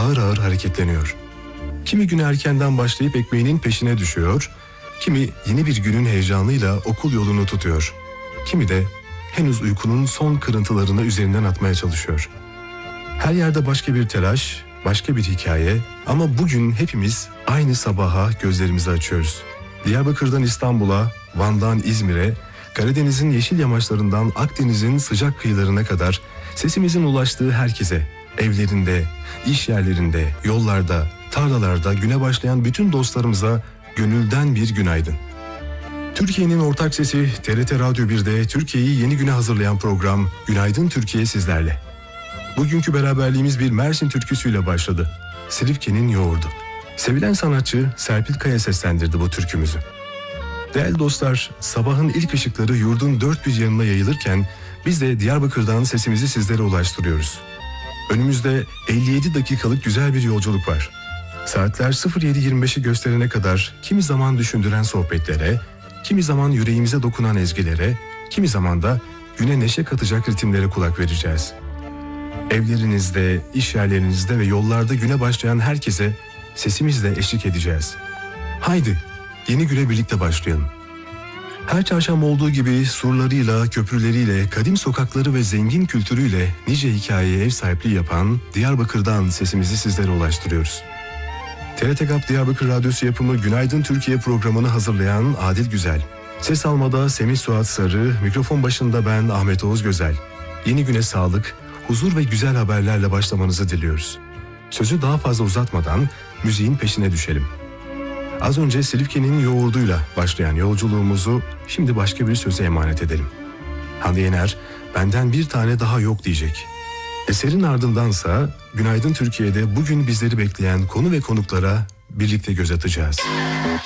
ağır ağır hareketleniyor. Kimi güne erkenden başlayıp ekmeğinin peşine düşüyor, kimi yeni bir günün heyecanıyla okul yolunu tutuyor. Kimi de henüz uykunun son kırıntılarını üzerinden atmaya çalışıyor. Her yerde başka bir telaş, başka bir hikaye ama bugün hepimiz aynı sabaha gözlerimizi açıyoruz. Diyarbakır'dan İstanbul'a, Van'dan İzmir'e, Karadeniz'in yeşil yamaçlarından Akdeniz'in sıcak kıyılarına kadar sesimizin ulaştığı herkese, evlerinde, iş yerlerinde, yollarda, tarlalarda güne başlayan bütün dostlarımıza gönülden bir günaydın. Türkiye'nin ortak sesi TRT Radyo 1'de Türkiye'yi yeni güne hazırlayan program Günaydın Türkiye sizlerle. Bugünkü beraberliğimiz bir Mersin türküsüyle başladı. Silifke'nin yoğurdu. Sevilen sanatçı Serpil Kaya seslendirdi bu türkümüzü. Değerli dostlar, sabahın ilk ışıkları yurdun dört bir yanına yayılırken biz de Diyarbakır'dan sesimizi sizlere ulaştırıyoruz. Önümüzde 57 dakikalık güzel bir yolculuk var. Saatler 07.25'i gösterene kadar kimi zaman düşündüren sohbetlere, kimi zaman yüreğimize dokunan ezgilere, kimi zaman da güne neşe katacak ritimlere kulak vereceğiz. Evlerinizde, iş yerlerinizde ve yollarda güne başlayan herkese sesimizle eşlik edeceğiz. Haydi, yeni güne birlikte başlayalım. Her çarşamba olduğu gibi surlarıyla, köprüleriyle, kadim sokakları ve zengin kültürüyle nice hikayeye ev sahipliği yapan Diyarbakır'dan sesimizi sizlere ulaştırıyoruz. TRT GAP Diyarbakır Radyosu yapımı Günaydın Türkiye programını hazırlayan Adil Güzel. Ses almada Semih Suat Sarı, mikrofon başında ben Ahmet Oğuz Gözel. Yeni güne sağlık, huzur ve güzel haberlerle başlamanızı diliyoruz. Sözü daha fazla uzatmadan müziğin peşine düşelim. Az önce Silifke'nin yoğurduyla başlayan yolculuğumuzu şimdi başka bir söze emanet edelim. Hande Yener, benden bir tane daha yok diyecek. Eserin ardındansa Günaydın Türkiye'de bugün bizleri bekleyen konu ve konuklara birlikte göz atacağız.